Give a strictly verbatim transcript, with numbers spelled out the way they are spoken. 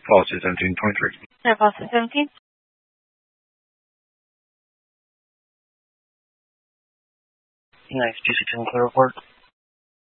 Policy seventeen twenty-three. Yeah, policy seventeen. Nice, G C two and clear report.